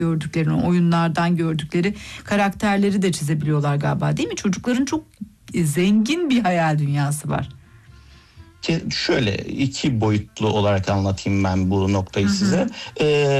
gördüklerini, oyunlardan gördükleri karakterleri de çizebiliyorlar galiba, değil mi? Çocukların çok zengin bir hayal dünyası var. Şöyle 2 boyutlu olarak anlatayım ben bu noktayı size.